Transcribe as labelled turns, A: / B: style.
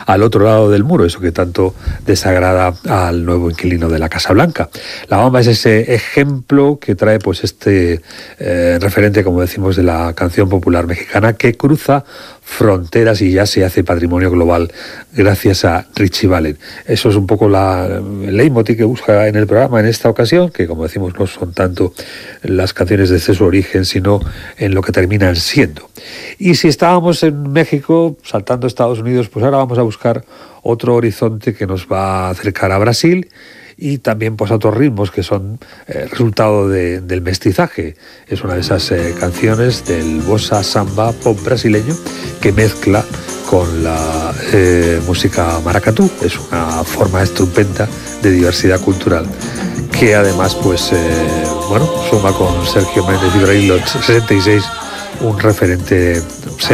A: al otro lado del muro, eso que tanto desagrada al nuevo inquilino de la Casa Blanca. La bamba es ese ejemplo que trae pues este referente, como decimos, de la canción popular mexicana que cruza fronteras y ya se hace patrimonio global gracias a Ritchie Valens. Eso es un poco el leitmotiv que busca en el programa en esta ocasión, que como decimos no son tanto las canciones desde su origen, sino en lo que terminan siendo. Y si estábamos en México, saltando a Estados Unidos, pues ahora vamos a buscar otro horizonte que nos va a acercar a Brasil y también pues a otros ritmos que son resultado del mestizaje. Es una de esas canciones del bossa samba pop brasileño que mezcla con la música maracatú. Es una forma estupenda de diversidad cultural que además pues suma con Sergio Méndez y Braille 66 un referente